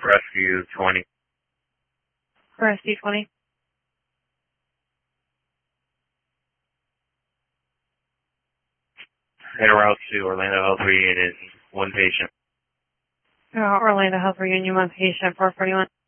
Rescue 20. Rescue 20. En route to Orlando Health Reunion, one patient. Orlando Health Reunion, one patient, 441.